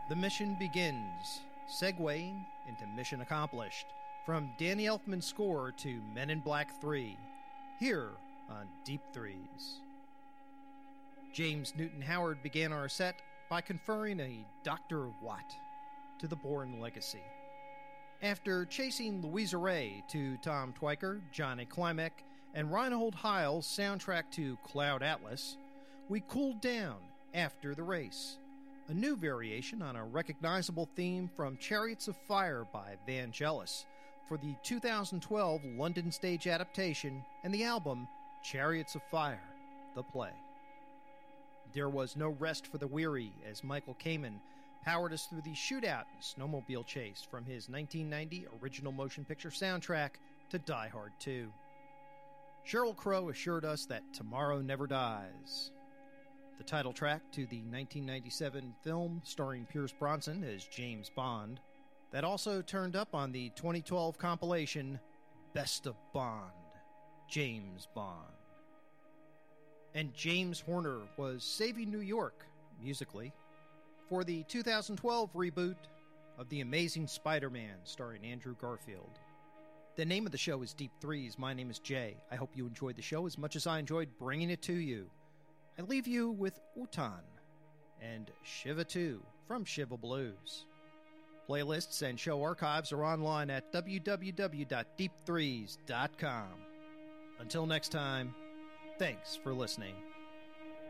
The mission begins, segueing into mission accomplished. From Danny Elfman's score to Men in Black 3, here on Deep Threes. James Newton Howard began our set by conferring a Doctor of What to the Bourne legacy. After chasing Louisa Ray to Tom Twyker, Johnny Klimek, and Reinhold Heil's soundtrack to Cloud Atlas, we cooled down after the race. A new variation on a recognizable theme from Chariots of Fire by Vangelis for the 2012 London stage adaptation and the album Chariots of Fire, the play. There was no rest for the weary as Michael Kamen powered us through the shootout and snowmobile chase from his 1990 original motion picture soundtrack to Die Hard 2. Sheryl Crow assured us that tomorrow never dies. The title track to the 1997 film starring Pierce Brosnan as James Bond, that also turned up on the 2012 compilation Best of Bond, James Bond. And James Horner was saving New York, musically, for the 2012 reboot of The Amazing Spider-Man starring Andrew Garfield. The name of the show is Deep Threes. My name is Jay. I hope you enjoyed the show as much as I enjoyed bringing it to you. I leave you with Utan and Shiva 2 from Shiva Blues. Playlists and show archives are online at www.deepthrees.com. Until next time, thanks for listening.